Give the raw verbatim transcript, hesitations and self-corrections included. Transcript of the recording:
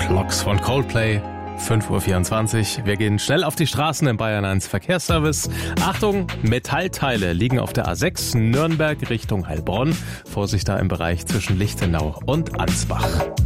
Clocks von Coldplay. fünf Uhr vierundzwanzig. Wir gehen schnell auf die Straßen im Bayern eins Verkehrsservice. Achtung, Metallteile liegen auf der A sechs Nürnberg Richtung Heilbronn. Vorsicht da im Bereich zwischen Lichtenau und Ansbach.